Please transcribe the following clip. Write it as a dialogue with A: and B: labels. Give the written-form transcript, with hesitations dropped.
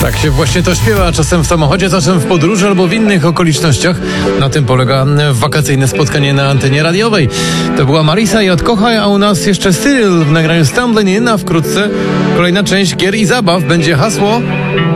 A: Tak się właśnie to śpiewa, czasem w samochodzie, czasem w podróży albo w innych okolicznościach. Na tym polega wakacyjne spotkanie na antenie radiowej. To była Marisa i Odkochaj, a u nas jeszcze Cyril w nagraniu Stumbling In, a wkrótce kolejna część gier i zabaw. Będzie hasło